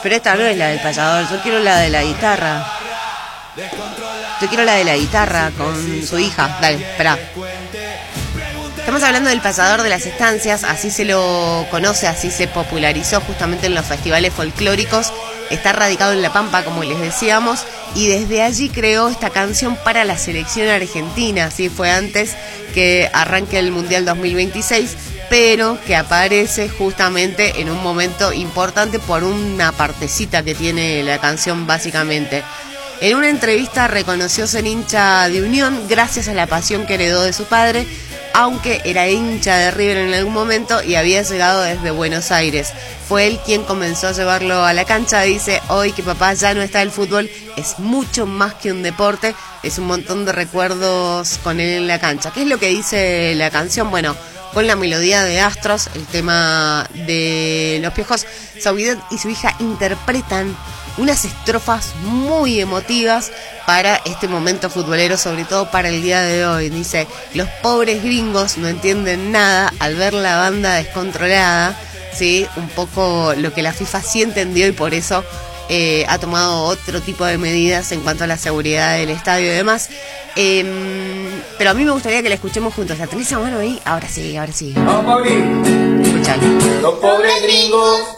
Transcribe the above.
Pero esta no es la del payador, yo quiero la de la guitarra. Yo quiero la de la guitarra con su hija. Dale, espera. Estamos hablando del payador de las estancias, así se lo conoce, así se popularizó justamente en los festivales folclóricos. Está radicado en La Pampa, como les decíamos, y desde allí creó esta canción para la selección argentina. Así fue antes que arranque el Mundial 2026, pero que aparece justamente en un momento importante por una partecita que tiene la canción básicamente. En una entrevista reconoció ser hincha de Unión gracias a la pasión que heredó de su padre, aunque era hincha de River en algún momento y había llegado desde Buenos Aires. Fue él quien comenzó a llevarlo a la cancha. Dice, hoy que papá ya no está, el fútbol es mucho más que un deporte, es un montón de recuerdos con él en la cancha. ¿Qué es lo que dice la canción? Bueno, con la melodía de Astros, el tema de Los Piojos, Sauvidet y su hija interpretan unas estrofas muy emotivas para este momento futbolero, sobre todo para el día de hoy. Dice, los pobres gringos no entienden nada al ver la banda descontrolada, ¿sí? Un poco lo que la FIFA sí entendió y por eso ha tomado otro tipo de medidas en cuanto a la seguridad del estadio y demás. Pero a mí me gustaría que la escuchemos juntos. ¿La tenés a mano ahí? Ahora sí, ahora sí. Vamos, Pauli. Escuchalo. Los pobres gringos